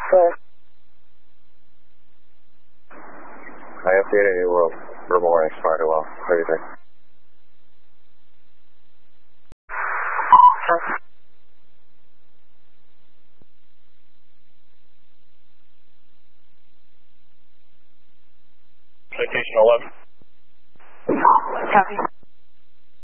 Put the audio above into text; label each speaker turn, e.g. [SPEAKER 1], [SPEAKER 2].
[SPEAKER 1] I updated it will more expired well. What do you think?
[SPEAKER 2] Citation 11.
[SPEAKER 3] Copy.